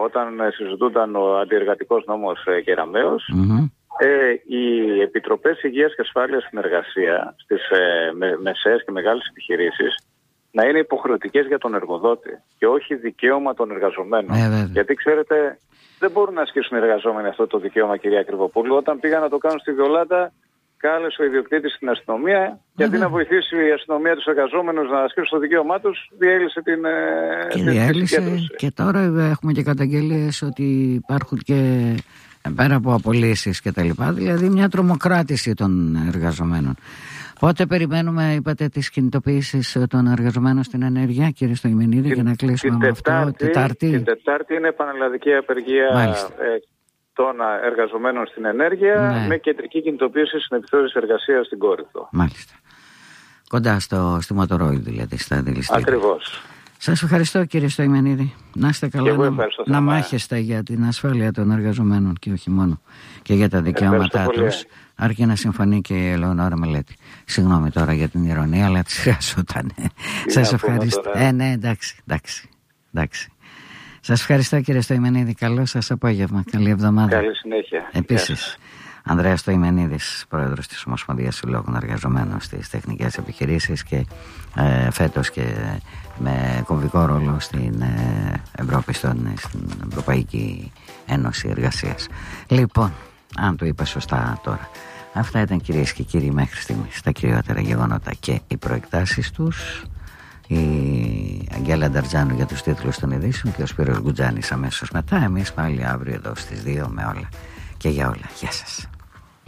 όταν συζητούνταν ο αντιεργατικός νόμος Κεραμέως, οι επιτροπές υγείας και ασφάλειας στην εργασία στις μεσαίες και μεγάλες επιχειρήσεις να είναι υποχρεωτικές για τον εργοδότη και όχι δικαίωμα των εργαζομένων. Γιατί ξέρετε, δεν μπορούν να ασκήσουν οι εργαζόμενοι αυτό το δικαίωμα, κυρία Κρυβοπούλου. Όταν πήγαν να το κάνουν στη Βιολάντα, κάλεσε ο ιδιοκτήτης στην αστυνομία και αντί να βοηθήσει η αστυνομία τους εργαζόμενους να ασκήσουν το δικαίωμά τους, διέλυσε την συγκέντρωση. Και τώρα έχουμε και καταγγελίες ότι υπάρχουν και πέρα από απολύσεις και τα λοιπά, δηλαδή μια τρομοκράτηση των εργαζομένων. Πότε περιμένουμε, είπατε, τις κινητοποιήσεις των εργαζομένων στην ενέργεια, κύριε Στοημενίδη, για να κλείσουμε με αυτό? Την Τετάρτη είναι πανελλαδική απεργία των εργαζομένων στην ενέργεια, με κεντρική κινητοποίηση στην επιθεώρηση εργασίας στην Κόρινθο. Μάλιστα. Κοντά στη Μοτορόιλ, δηλαδή, στα αντιληστήρια. Ακριβώς. Σας ευχαριστώ, κύριε Στοημενίδη. Να είστε καλά, να μάχεστε για την ασφάλεια των εργαζομένων και όχι μόνο, και για τα δικαιώματά τους. Αρκεί να συμφωνεί και η Ελεονόρα Μελέτη. Συγγνώμη τώρα για την ηρωνία, αλλά τη χρειαζόταν. Σας ευχαριστώ. Ναι, εντάξει. Σας ευχαριστώ, κύριε Στοημενίδη. Καλό σας απόγευμα. Καλή εβδομάδα. Καλή συνέχεια. Επίσης, Ανδρέας Στοημενίδης, πρόεδρος της Ομοσπονδίας Συλλόγων Εργαζομένων στις Τεχνικές Επιχειρήσεις και φέτος και με κομβικό ρόλο στην Ευρώπη, στην Ευρωπαϊκή Ένωση Εργασίας. Λοιπόν, αν το είπα σωστά τώρα, αυτά ήταν, κυρίες και κύριοι, μέχρι στιγμής τα κυριότερα γεγονότα και οι προεκτάσεις τους. Η Αγγέλα Νταρτζάνου για τους τίτλους των ειδήσεων και ο Σπύρος Γκουτζάνης αμέσως μετά. Εμείς πάλι αύριο εδώ στις 2 με όλα και για όλα. Γεια σας.